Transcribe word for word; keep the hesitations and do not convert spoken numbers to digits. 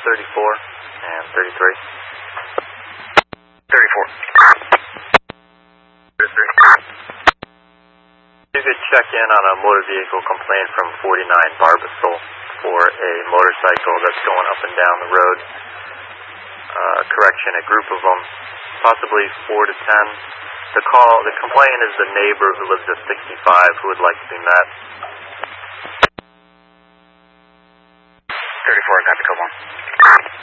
thirty-four and thirty-three. thirty-four. You could check in on a motor vehicle complaint from forty-nine Barbasol for a motorcycle that's going up and down the road. Uh, correction, a group of them, possibly four to ten. The call, the complaint is the neighbor who lives at sixty-five who would like to be met. thirty-four, copy, code one.